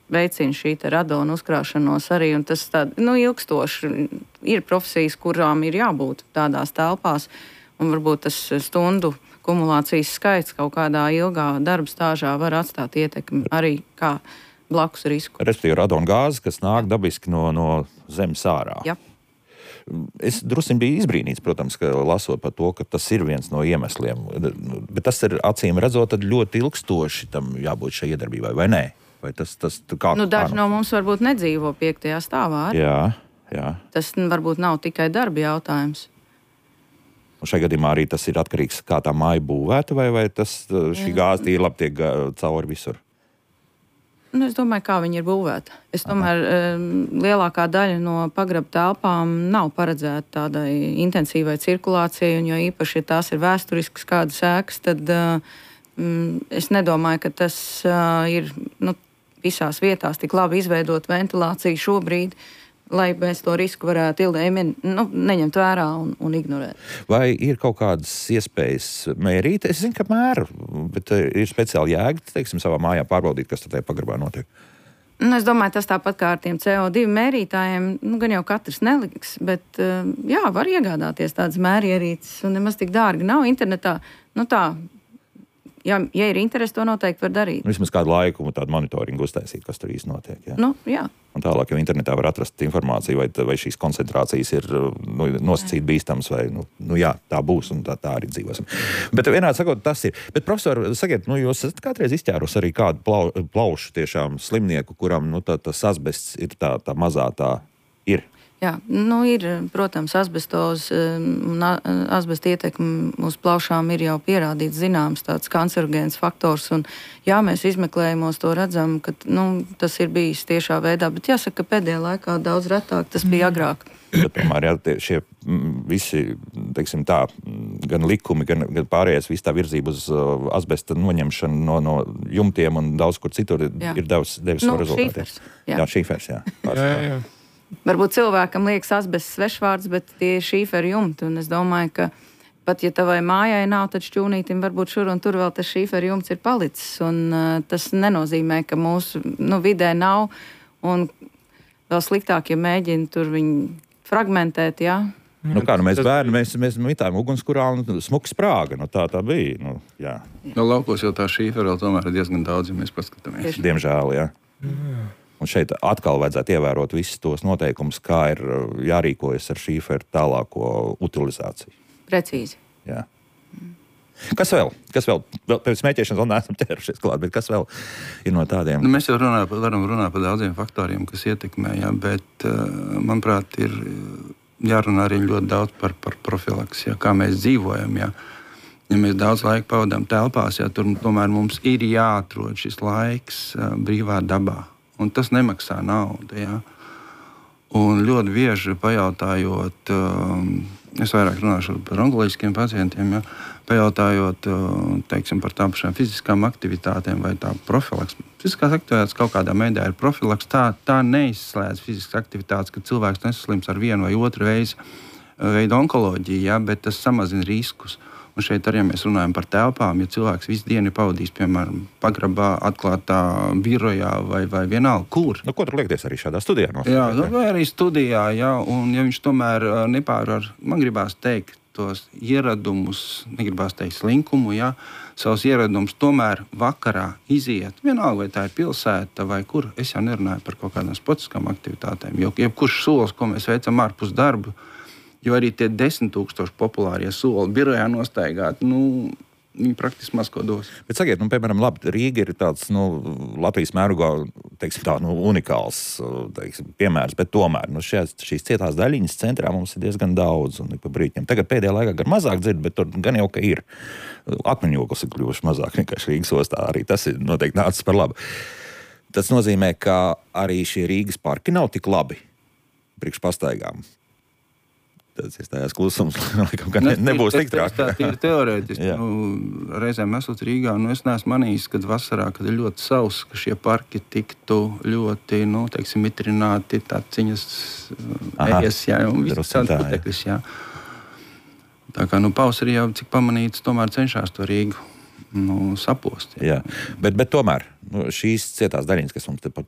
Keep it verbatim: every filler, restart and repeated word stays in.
veicina šī te radona uzkrāšanos arī, un tas tād, nu, ilgstoši ir profesijas, kurām ir jābūt tādās telpās, un varbūt tas stundu kumulācijas skaits kaut kādā ilgā darba stāžā var atstāt ietekmi arī kā blakus risku. Respektīvi radona gāze, kas nāk dabiski no, no zemes ārā. Jā. Es drusku biju izbrīnīts, protams, ka lasot par to, ka tas ir viens no iemesliem, bet tas ir acīm redzot, tad ļoti ilgstoši tam jābūt šai iedarbībai, vai nē? Vai tas, tas, kā, nu, daži kā, no mums varbūt nedzīvo piektajā stāvā. Jā, jā. Tas varbūt nav tikai darba jautājums. Un šajā gadījumā arī tas ir atkarīgs, kā tā māja būvēta, vai, vai tas, šī gāze tīri labi tiek cauri visur? Nu, es domāju, kā viņi ir būvēti. Es tomēr um, lielākā daļa no pagraba telpām nav paredzēta tādai intensīvai cirkulācijai, un jo īpaši, ja tās ir vēsturiskas kādas ēkas, tad uh, um, es nedomāju, ka tas uh, ir nu, visās vietās tik labi izveidot ventilāciju šobrīd, lai mēs to risku varētu ilgtermiņā nu, neņemt vērā un, un ignorēt. Vai ir kaut kādas iespējas mērīt? Es zinu, ka mēra, bet ir speciāli jēga, teiksim, savā mājā pārbaudīt, kas tajā pagrabā notiek. Nu, es domāju, tas tāpat kā ar tiem C O divi mērītājiem, nu, gan jau katrs neliks, bet jā, var iegādāties tādas mērierīces, un nemaz tik dārgi nav internetā. Nu tā, ja, ja ir interesi, to noteikti var darīt. Vismaz kādu laiku tādu monitoringu uztaisīt, kas tur īsti notiek. Jā. Nu, jā. Un tālāk jau internetā var atrast informāciju, vai, vai šīs koncentrācijas ir nu, nosacīt bīstams, vai nu, nu jā, tā būs un tā, tā arī dzīvosim. Bet vienādi sakot, tas ir. Bet, profesor, sakiet, nu, jūs esat kādreiz izķērus arī kādu plau, plaušu tiešām slimnieku, kuram nu, tā, tas asbests ir tā, tā mazā tā ir? Jā, nu ir, protams, asbestos un asbesta ietekme uz plaušām ir jau pierādīts zināms tāds kancerogēns faktors, un jā, mēs izmeklējumos to redzam, ka nu, tas ir bijis tiešā veidā, bet jāsaka, ka pēdējā laikā daudz retāk tas bija agrāk. Bet tomēr jā, šie visi, teiksim tā, gan likumi, gan, gan pārējais, viss tā virzība uz asbesta noņemšanu no, no jumtiem un daudz kur citur jā. ir devis, devis nu, savu rezultātu. Šīfers. Jā, jā šīfers, jā. jā, jā, jā. Varbūt cilvēkam liekas asbests svešvārds, bet tie ir šīferi jumti, un es domāju, ka pat ja tavai mājai nav, tad šķūnītim varbūt šur un tur vēl tas šīferi jumts ir palicis, un uh, tas nenozīmē, ka mūsu nu, vidē nav, un vēl sliktāk, ja mēģina tur viņu fragmentēt, jā. Nu kā, nu mēs bērni, mēs, mēs mitājam ugunskurā un smuki sprāga, nu tā tā bija, nu jā. No laukos jau tā šīferi vēl tomēr ir diezgan daudz, ja mēs paskatāmies. Diemžēl, jā. jā. Un šeit atkal vajadzētu ievērot visus tos noteikumus, kā ir jārīkojas ar šīferu tālāko utilizāciju. Precīzi. Jā. Kas vēl? Kas vēl? Vēl pēc smēķēšanas vēl neesam ķērušies klāt, bet kas vēl ir no tādiem? Nu, mēs jau runā, varam runāt par daudziem faktoriem, kas ietekmē, jā, bet, manuprāt, ir jārunā arī ļoti daudz par, par profilaks, jā, kā mēs dzīvojam, jā. Ja mēs daudz laika pavadām telpās, jā, tur tomēr mums ir jāatrod šis laiks brīvā dabā. Un tas nemaksā naudu. Ja? Un ļoti bieži pajautājot, es vairāk runāšu par onkoloģiskiem pacientiem, ja? Pajautājot teiksim, par tām pašām fiziskām aktivitātēm vai tā profilaks. Fiziskās aktivitātes kaut kādā veidā ir profilaks. Tā, tā neizslēdz fiziskas aktivitātes, ka cilvēks nesaslims ar vienu vai otru veidu onkoloģiju, ja? Bet tas samazina riskus. Un šeit arī mēs runājam par telpām, ja cilvēks visu dienu ir pavadījis, piemēram, pagrabā, atklātā birojā vai, vai vienalga, kur. Nu, ko tur liekties arī šādā studijā? No jā, vai arī studijā, jā, un ja viņš tomēr nepārvar, man gribās teikt tos ieradumus, negribās teikt slinkumu, jā, savus ieradumus tomēr vakarā iziet. Vienalga, vai tā ir pilsēta vai kur, es jau nerunāju par kaut kādām sportiskām aktivitātēm, jo jebkurš solis, ko mēs veicam ārpus darbu, jo arī tie desmit tūkstoši populārie soli birojā nostaigāt, nu, viņi praktiski maz ko dos. Bet sakiet, nu, piemēram, labi, Rīga ir tāds, nu, Latvijas mērogā, teiksim tā, nu, unikāls, teiksim, piemērs, bet tomēr, nu, šīs, šīs cietās daļiņas centrā mums ir diezgan daudz, un pa brīķiem. Tagad pēdējā laikā gan mazāk dzird, bet tur gan jau, ka ir. Akmeņoklis ir kļuvuši mazāk vienkārši Rīgas ostā, arī tas ir noteikti nācis par labu. Tas nozīmē, ka arī šie Rīgas parki nav tik labi priekš pastaigām. Tas iestājās klusums, laikam, ka ne, nebūs tik trāk. Tā ir teorētiski. Nu, reizēm esot Rīgā, nu es neesmu manījis, kad vasarā, kad ir ļoti sauss, ka šie parki tiktu ļoti, nu, teiksim, mitrināti, tāciņas, ejas, jā, un viss tāds putekļus, jā. Tā kā, nu, pavasarī jau, cik pamanīts, tomēr cenšās to Rīgu, nu, sapost. Jā, jā. Bet, bet tomēr, nu, šīs cietās daļiņas, kas mums te